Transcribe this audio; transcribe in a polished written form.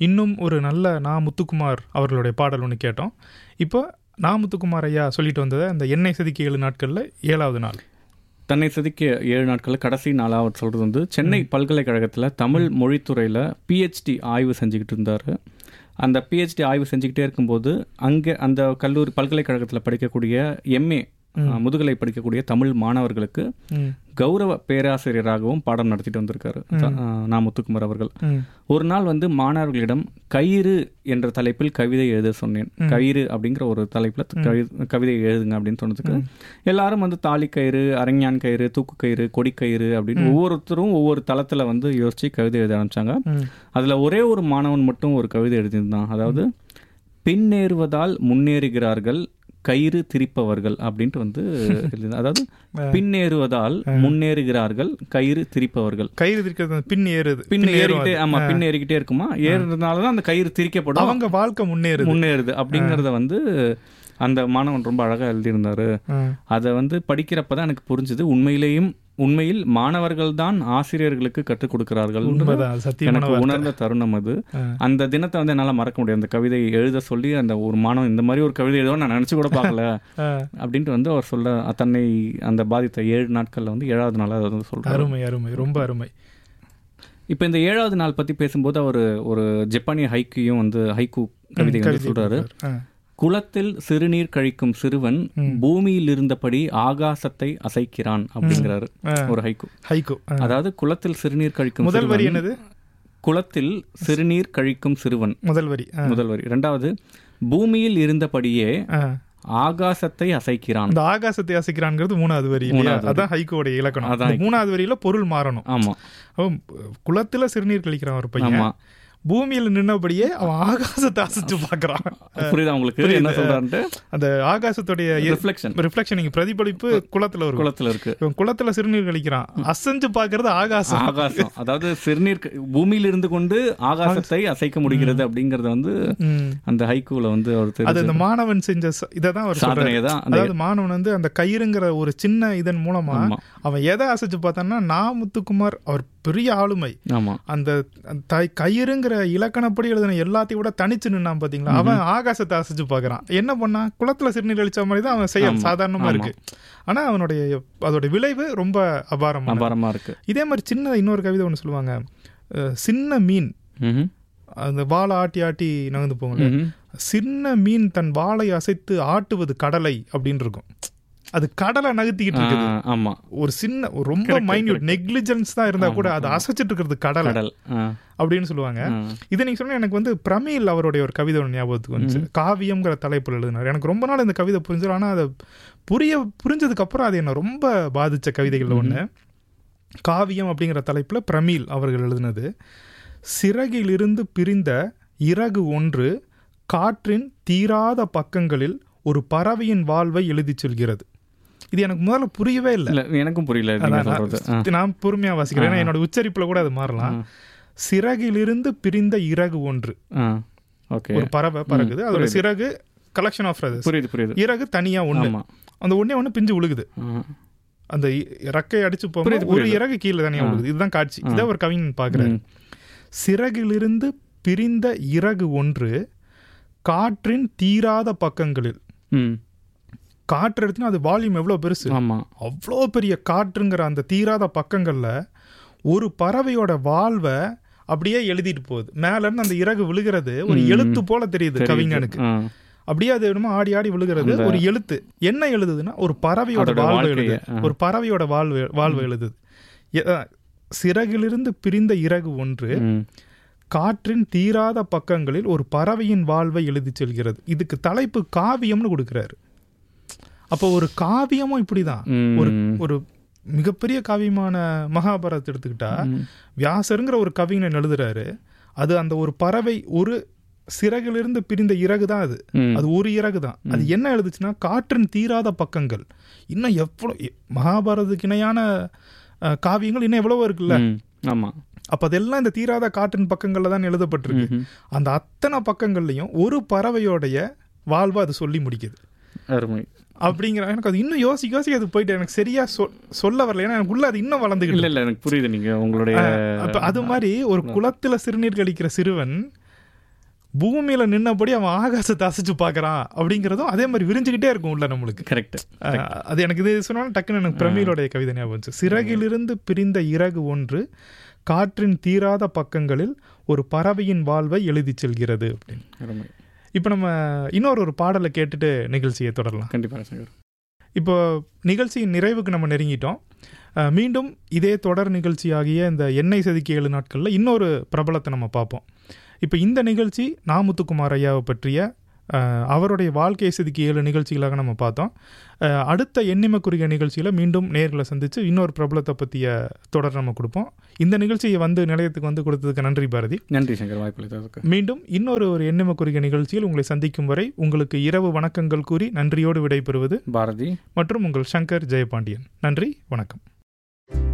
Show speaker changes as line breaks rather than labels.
இன்னும் ஒரு நல்ல நா. முத்துக்குமார் அவர்களுடைய பாடல் ஒன்று கேட்டோம். இப்போ நா. முத்துக்குமார் ஐயா சொல்லிட்டு வந்ததை அந்த எண்ணெய் செதுக்கி 7 நாட்களில் 7வது நாள்.
தன்னை செதுக்கி 7 நாட்களில் கடைசி நாளாக அவர் சொல்கிறது வந்து சென்னை பல்கலைக்கழகத்தில் தமிழ் மொழித்துறையில் PhD ஆய்வு செஞ்சுக்கிட்டு இருந்தார். அந்த PhD ஆய்வு செஞ்சுக்கிட்டே இருக்கும்போது அங்கே அந்த பல்கலைக்கழகத்தில் படிக்கக்கூடிய MA முதுகலை படிக்கக்கூடிய தமிழ் மாணவர்களுக்கு கௌரவ பேராசிரியராகவும் பாடம் நடத்திட்டு வந்திருக்காரு நா. முத்துக்குமார் அவர்கள். ஒரு நாள் வந்து மாணவர்களிடம் கயிறு என்ற தலைப்பில் கவிதை எழுத சொன்னேன். கயிறு அப்படிங்கிற ஒரு தலைப்பில் கவிதை எழுதுங்க அப்படின்னு சொன்னதுக்கு எல்லாரும் வந்து தாலிக்கயிறு, அரஞ்ஞான் கயிறு, தூக்கு கயிறு, கொடிக்கயிறு அப்படின்னு ஒவ்வொருத்தரும் ஒவ்வொரு தளத்தில் வந்து யோசிச்சு கவிதை எழுத ஆரம்பிச்சாங்க. அதில் ஒரே ஒரு மாணவன் மட்டும் ஒரு கவிதை எழுதியிருந்தான். அதாவது பின்னேறுவதால் முன்னேறுகிறார்கள் கயிறு திரிப்பவர்கள் அப்படின்ட்டு வந்து, அதாவது பின்னேறுவதால் முன்னேறுகிறார்கள் கயிறு திரிப்பவர்கள்.
கயிறு திரிக்கிறது பின் ஏறிக்கிட்டே,
ஆமா, பின் ஏறிக்கிட்டே இருக்குமா, ஏறுறதுனாலதான் அந்த கயிறு திரிக்கப்படும்,
அவங்க வாழ்க்கை முன்னேறுது
அப்படிங்கறத வந்து அந்த மாணவன் ரொம்ப அழகா எழுதியிருந்தாரு. அதை வந்து படிக்கிறப்பதான் எனக்கு புரிஞ்சுது, உண்மையில் மாணவர்கள் தான் ஆசிரியர்களுக்கு கற்றுக் கொடுக்கிறார்கள். எனக்கு உணர்ந்த தருணம் அது. அந்த தினத்தை வந்து என்னால மறக்க முடியாது. அந்த கவிதை எழுத சொல்லி அந்த ஒரு மாணவன் இந்த மாதிரி ஒரு கவிதை எழுதும் நான் நினைச்சு கூட பார்க்கல அப்படின்ட்டு வந்து அவர் சொல்ல, தன்னை அந்த பாதித்த 7 நாட்கள்ல வந்து 7வது நாள் அதை சொல்றாரு.
அருமை அருமை, ரொம்ப அருமை.
இப்ப இந்த 7வது நாள் பத்தி பேசும்போது அவர் ஒரு ஜப்பானிய ஹைக்கூ கவிதை வந்து சொல்றாரு. குளத்தில் சிறுநீர் கழிக்கும் சிறுவன் பூமியில் இருந்தபடி ஆகாசத்தை அசைக்கிறான் அப்படிங்கிறாரு ஒரு ஹைக்கூ. அதாவது குளத்தில் சிறுநீர் கழிக்கும்
முதல் வரி என்னது?
குளத்தில் சிறுநீர் கழிக்கும் சிறுவன் முதல் வரி. 2வது பூமியில் இருந்தபடியே ஆகாசத்தை அசைக்கிறான்.
இந்த ஆகாசத்தை அசைக்கிறான்ங்கிறது 3வது வரி. அதான் ஹைக்கூவோட இலக்கணம். அதான் 3வது வரியில பொருள் மாறணும்.
ஆமா,
குளத்துல சிறுநீர் கழிக்கிறான் ஒரு பையன், பூமியில் நின்னபடியே அவன் ஆகாசத்தை அசைச்சு பாக்குறான்.
புரியுதா உங்களுக்கு என்ன சொல்றான்ட்டு?
அந்த ஆகாசத்துடைய ரிஃப்ளெக்ஷன் பிரதிபலிப்பு குளத்துல இருக்கு. குளத்துல சிறுநீர் கழிக்கிறான், அசைஞ்சு பாக்குறது ஆகாசம்.
அதாவது சிறுநீர் பூமியில இருந்து கொண்டு ஆகாசத்தை அசைக்க முடிகிறது அப்படிங்கறத வந்து அந்த ஹைக்கூல வந்து
அது அந்த மாணவன் செஞ்ச இதான் ஒரு சாதனை தான். அதாவது மாணவன் வந்து அந்த கயிறுங்கிற ஒரு சின்ன இதன் மூலமா அவன் எதை அசைச்சு பார்த்தான்னா, நா. முத்துக்குமார் அவர் பெரிய ஆளுமை. அந்த கயிறுங்கிற இலக்கணப்படி எழுதின எல்லாத்தையும் விட தனிச்சு நின்னான் பாத்தீங்களா, அவன் ஆகாசத்தை அசைச்சு பாக்குறான். என்ன பண்ணா, குளத்துல சிறுநீர் அழிச்ச மாதிரி தான் அவன் செயல் சாதாரணமா இருக்கு. ஆனா அதோட விளைவு ரொம்ப அபாரமா இருக்கு. இதே மாதிரி சின்ன இன்னொரு கவிதை ஒண்ணு சொல்லுவாங்க, சின்ன மீன் அந்த வாழை ஆட்டி ஆட்டி நகர்ந்து போங்க, சின்ன மீன் தன் வாளை அசைத்து ஆட்டுவது கடலை அப்படின்னு இருக்கும். அது கடலை நகர்த்திக்கிட்டு இருக்குது. ஆமா, ஒரு சின்ன ரொம்ப மைன்யூட் நெக்லிஜென்ஸ் தான் இருந்தா கூட அது அசைச்சிட்டு இருக்கிறது கடல் அப்படின்னு சொல்லுவாங்க. இதை நீங்க சொன்ன எனக்கு வந்து பிரமிழ் அவருடைய ஒரு கவிதை ஒன்று ஞாபகத்துக்கு வந்துச்சு. காவியம்ங்கிற தலைப்பில் எழுதினார். எனக்கு ரொம்ப நாள் இந்த கவிதை புரிஞ்சது. ஆனா அதை புரிஞ்சதுக்கு அப்புறம் அது என்ன ரொம்ப பாதிச்ச கவிதைகள் ஒண்ணு. காவியம் அப்படிங்கிற தலைப்புல பிரமிழ் அவர்கள் எழுதினது. சிறகிலிருந்து பிரிந்த இறகு ஒன்று காற்றின் தீராத பக்கங்களில் ஒரு பறவையின் வாழ்வை எழுதி சொல்கிறது. இது எனக்கு முதல்ல புரியவே இல்லை.
எனக்கும் புரியல.
நான் பொறுமையா வாசிக்கிறேன், ஏன்னா என்னோட உச்சரிப்புல கூட அது மாறலாம். சிறகிலிருந்து பிரிந்த இறகு ஒன்று, ஒரு பறவை பறகுது, அதோட சிறகு கலெக்ஷன் ஆஃப் இறகு தனியா ஒண்ணு, அந்த ஒண்ணு பிஞ்சு விழுகுது. அந்த இறக்கை அடிச்சு போக ஒரு இறகு கீழே தனியா விழுகுது. இதுதான் காட்சி. இதை ஒரு கவிஞன் பாக்குறாரு. சிறகிலிருந்து பிரிந்த இறகு ஒன்று காற்றின் தீராத பக்கங்களில், காற்று எடுத்துனா அது வால்யூம் எவ்வளவு பெருசு, அவ்வளோ பெரிய காற்றுங்கிற அந்த தீராத பக்கங்கள்ல ஒரு பறவையோட வாழ்வை அப்படியே எழுதிட்டு போகுது. மேல இருந்து அந்த இறகு விழுகிறது ஒரு எழுத்து போல தெரியுது கவிஞனுக்கு. அப்படியே அது என்னமோ ஆடி ஆடி விழுகிறது ஒரு எழுத்து. என்ன எழுதுதுன்னா ஒரு பறவையோட வாழ்வை எழுது, ஒரு பறவையோட வாழ்வை எழுதுது. சிறகிலிருந்து பிரிந்த இறகு ஒன்று காற்றின் தீராத பக்கங்களில் ஒரு பறவையின் வாழ்வை எழுதி செல்கிறது. இதுக்கு தலைப்பு காவியம்னு கொடுக்கிறாரு. அப்போ ஒரு காவியமும் இப்படிதான். ஒரு மிகப்பெரிய காவியமான மகாபாரதத்தை எடுத்துக்கிட்டா வியாசருங்கிற ஒரு கவிஞன் எழுதுறாரு. அது அந்த ஒரு பறவை ஒரு சிறகிலிருந்து பிரிந்த இறகு தான். அது ஒரு இறகு தான். அது என்ன எழுதுச்சுன்னா காற்றின் தீராத பக்கங்கள். இன்னும் எவ்வளவு மகாபாரதத்துக்கு இணையான காவியங்கள் இன்னும் எவ்வளவோ இருக்குல்ல.
ஆமா,
அப்ப அதெல்லாம் இந்த தீராத காற்றின் பக்கங்கள்ல தான் எழுதப்பட்டிருக்கு. அந்த அத்தனை பக்கங்கள்லயும் ஒரு பறவையோடைய வாழ்வை அது சொல்லி முடிக்குது. அப்படிங்கிற எனக்கு அது இன்னும் யோசிக்க அது போயிட்டு எனக்கு சரியா சொல்ல வரல. ஏன்னா எனக்குள்ள அது இன்னும் வளர்ந்துக்கிட்டு
இல்ல. எனக்கு புரியுது நீங்க உங்களுடைய.
அது மாதிரி ஒரு குளத்துல சிறுநீர் கழிக்கிற சிறுவன் பூமியில நின்னபடி அவன் ஆகாசத்தை அசைச்சு பார்க்கறான் அப்படிங்கிறதும் அதே மாதிரி விரிஞ்சுக்கிட்டே இருக்கும் உள்ள நம்மளுக்கு.
கரெக்ட்.
அது எனக்கு இது சொன்னாலும் டக்குன்னு எனக்கு பிரமிழோடைய கவிதை ஞாபகம் வந்துச்சு. சிறகிலிருந்து பிரிந்த இறகு ஒன்று காற்றின் தீராத பக்கங்களில் ஒரு பறவையின் வாழ்வை எழுதி செல்கிறது அப்படின்னு. இப்போ நம்ம இன்னொரு பாடலை கேட்டுட்டு நிகழ்ச்சியை தொடரலாம்.
கண்டிப்பாக.
இப்போ நிகழ்ச்சியின் நிறைவுக்கு நம்ம நெருங்கிட்டோம். மீண்டும் இதே தொடர் நிகழ்ச்சியாகிய இந்த எண்ணெய் செதுக்கி 7 நாட்களில் இன்னொரு பிரபலத்தை நம்ம பார்ப்போம். இப்போ இந்த நிகழ்ச்சி நாமுத்துக்குமார் ஐயாவை பற்றிய அவருடைய வாழ்க்கையை செதுக்கி 7 நிகழ்ச்சிகளாக நம்ம பார்த்தோம். அடுத்த எண்ணிம குறுகிய நிகழ்ச்சியில் மீண்டும் நேர்களை சந்தித்து இன்னொரு பிரபலத்தை பற்றிய தொடர் நம்ம கொடுப்போம். இந்த நிகழ்ச்சியை நிலையத்துக்கு கொடுத்ததுக்கு நன்றி பாரதி.
நன்றி சங்கர், வாய்ப்பு.
மீண்டும் இன்னொரு எண்ணிம குறுகிய நிகழ்ச்சியில் உங்களை சந்திக்கும் வரை உங்களுக்கு இரவு வணக்கங்கள் கூறி நன்றியோடு விடைபெறுவது
பாரதி
மற்றும் உங்கள் சங்கர் ஜெயபாண்டியன். நன்றி, வணக்கம்.